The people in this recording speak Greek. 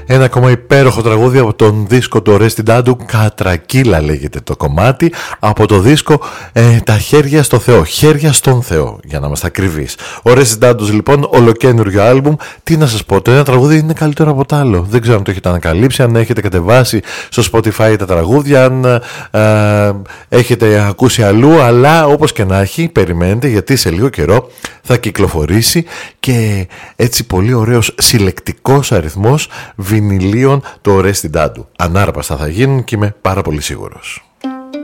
Ένα ακόμα υπέροχο τραγούδι από τον δίσκο του Ορέστη Ντάντου, Κατρακύλα λέγεται το κομμάτι, από το δίσκο Τα χέρια στο Θεό, χέρια στον Θεό για να είμαστε ακριβείς. Ο Ορέστης Ντάντους λοιπόν, ολοκαίνουργιο άλμπουμ. Τι να σας πω, το ένα τραγούδι είναι καλύτερο από το άλλο. Δεν ξέρω αν το έχετε ανακαλύψει, αν έχετε κατεβάσει στο Spotify τα τραγούδια, αν έχετε ακούσει αλλού, αλλά όπως και να έχει, περιμένετε γιατί σε λίγο καιρό θα κυκλοφορήσει και έτσι πολύ ωραίος συλλεκτικός αριθμός βινιλίων του Ορέστη Ντάντου. Ανάρπαστα θα γίνουν και είμαι πάρα πολύ σίγουρος.